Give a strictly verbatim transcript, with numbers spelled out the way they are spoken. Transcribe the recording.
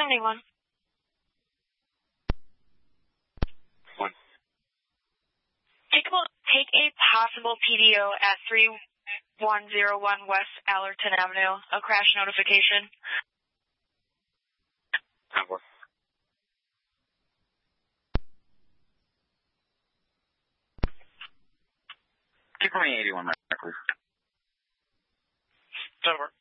seventy-one. One. Take a, take a possible P D O at three one zero one West Allerton Avenue. A crash notification. Number. Take me eighty-one, right, please. Over.